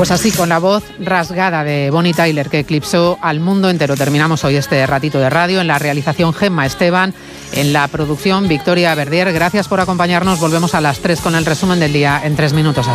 Pues así, con la voz rasgada de Bonnie Tyler, que eclipsó al mundo entero, terminamos hoy este ratito de radio. En la realización, Gemma Esteban, en la producción, Victoria Verdier. Gracias por acompañarnos. Volvemos a las 3 con el resumen del día en 3 minutos.